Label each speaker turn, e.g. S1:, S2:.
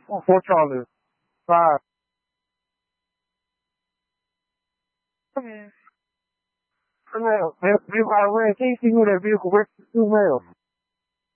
S1: 4 Charlie. 5. Male. Vehicle I ran. Can't see who that vehicle went to. Male.